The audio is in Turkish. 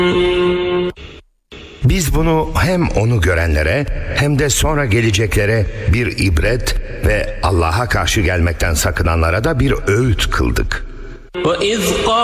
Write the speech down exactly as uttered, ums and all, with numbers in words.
Biz bunu hem onu görenlere hem de sonra geleceklere bir ibret ve Allah'a karşı gelmekten sakınanlara da bir öğüt kıldık.